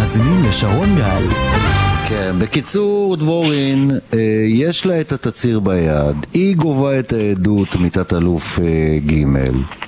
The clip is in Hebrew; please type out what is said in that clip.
מאזינים לשרון גל. כן, בקיצור, דבורין, יש לה את התציר ביד, היא גובה את העדות מתת אלוף ג'